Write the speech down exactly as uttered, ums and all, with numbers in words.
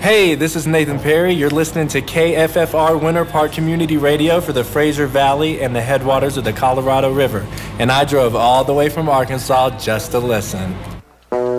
Hey, this is Nathan Perry. You're listening to K F F R Winter Park Community Radio for the Fraser Valley and the headwaters of the Colorado River. And I drove all the way from Arkansas just to listen.